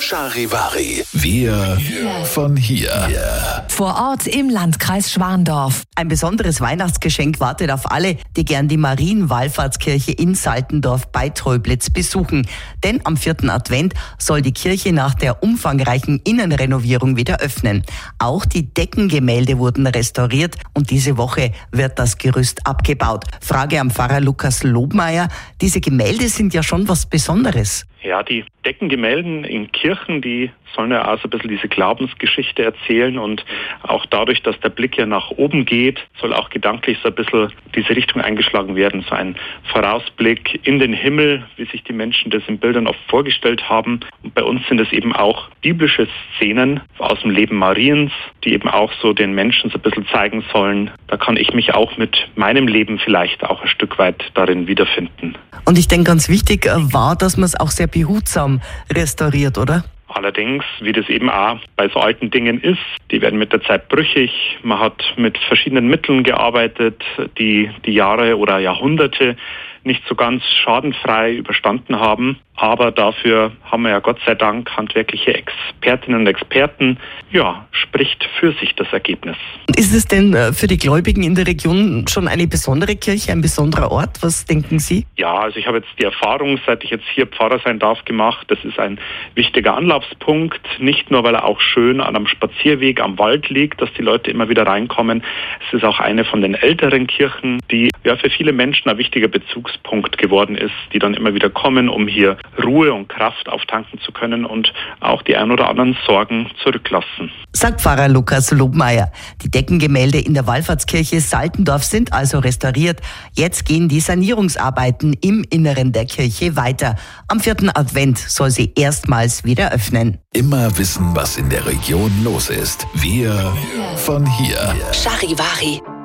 Charivari. Wir von hier. Vor Ort im Landkreis Schwandorf. Ein besonderes Weihnachtsgeschenk wartet auf alle, die gern die Marienwallfahrtskirche in Saltendorf bei Tröblitz besuchen. Denn am 4. Advent soll die Kirche nach der umfangreichen Innenrenovierung wieder öffnen. Auch die Deckengemälde wurden restauriert und diese Woche wird das Gerüst abgebaut. Frage am Pfarrer Lukas Lobmeier. Diese Gemälde sind ja schon was Besonderes. Ja, die Deckengemälden in Kirchen, die sollen ja auch so ein bisschen diese Glaubensgeschichte erzählen, und auch dadurch, dass der Blick ja nach oben geht, soll auch gedanklich so ein bisschen diese Richtung eingeschlagen werden. So ein Vorausblick in den Himmel, wie sich die Menschen das in Bildern oft vorgestellt haben. Und bei uns sind es eben auch biblische Szenen aus dem Leben Mariens, die eben auch so den Menschen so ein bisschen zeigen sollen. Da kann ich mich auch mit meinem Leben vielleicht auch ein Stück weit darin wiederfinden. Und ich denke, ganz wichtig war, dass man es auch sehr behutsam restauriert, oder? Allerdings, wie das eben auch bei so alten Dingen ist, die werden mit der Zeit brüchig. Man hat mit verschiedenen Mitteln gearbeitet, die Jahre oder Jahrhunderte nicht so ganz schadenfrei überstanden haben. Aber dafür haben wir ja Gott sei Dank handwerkliche Expertinnen und Experten. Ja, spricht für sich das Ergebnis. Ist es denn für die Gläubigen in der Region schon eine besondere Kirche, ein besonderer Ort? Was denken Sie? Ja, also ich habe jetzt die Erfahrung, seit ich jetzt hier Pfarrer sein darf, gemacht. Das ist ein wichtiger Anlaufspunkt. Nicht nur, weil er auch schön an einem Spazierweg am Wald liegt, dass die Leute immer wieder reinkommen. Es ist auch eine von den älteren Kirchen, die ja für viele Menschen ein wichtiger Bezugspunkt geworden ist, die dann immer wieder kommen, um hier Ruhe und Kraft auftanken zu können und auch die ein oder anderen Sorgen zurücklassen. Sagt Pfarrer Lukas Lobmeier. Die Deckengemälde in der Wallfahrtskirche Saltendorf sind also restauriert. Jetzt gehen die Sanierungsarbeiten im Inneren der Kirche weiter. Am 4. Advent soll sie erstmals wieder öffnen. Immer wissen, was in der Region los ist. Wir von hier. Charivari.